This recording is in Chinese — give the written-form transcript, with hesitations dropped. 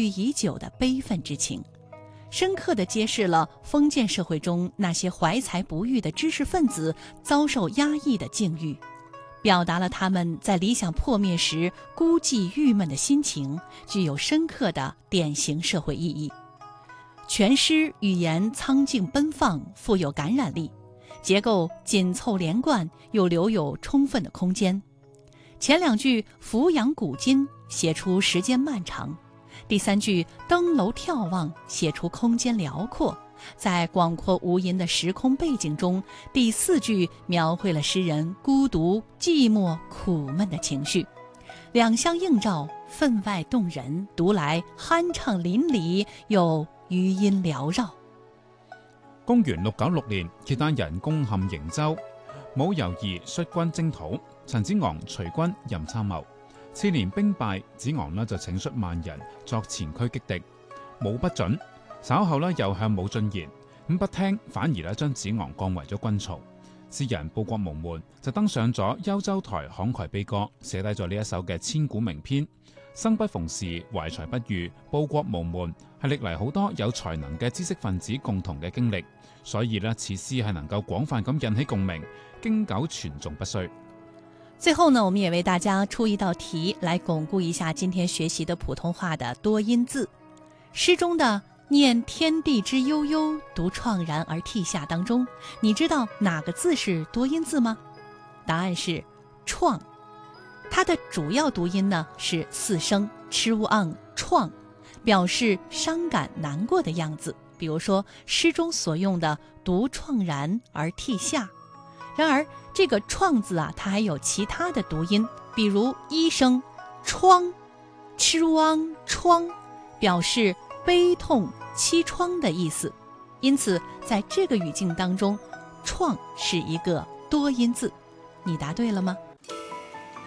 已久的悲愤之情，深刻地揭示了封建社会中那些怀才不遇的知识分子遭受压抑的境遇，表达了他们在理想破灭时孤寂郁闷的心情，具有深刻的典型社会意义。全诗语言苍劲奔放，富有感染力，结构紧凑连贯，又留有充分的空间。前两句俯仰古今，写出时间漫长；第三句登楼眺望，写出空间辽阔。在广阔无垠的时空背景中，第四句描绘了诗人孤独、寂寞、苦闷的情绪，两相映照，分外动人，读来酣畅淋漓，又余音缭繞。 公元696年，契丹人攻陷瀛州，冇猶豫率軍征討，陳子昂隨軍任參謀。次年兵敗，子昂就請率萬人作前驅擊敵，武不准。稍後又向武進言，咁不聽，反而將子昂降為咗軍曹。詩人報國無門，就登上咗幽州台慷慨悲歌，寫低咗呢一首嘅千古名篇。生不逢時，懷才不遇，報國無門，係歷嚟好多有才能嘅知識分子共同嘅經歷。所以此詩係能夠廣泛咁引起共鳴，經久傳頌不衰。 最後呢，我們也為大家出一道題，來鞏固一下今天學習的普通話的多音字。詩中的念天地之悠悠，獨愴然而涕下當中，你知道哪個字是多音字嗎？答案是愴。它的主要讀音呢是四聲 chu ang 愴，表示傷感難過的樣子。比如說詩中所用的獨愴然而涕下。然而這個愴字它還有其他的讀音，比如一聲瘡 chu ang 瘡，表示悲痛凄愴的意思。因此在這個語境當中，愴是一個多音字。你答對了嗎？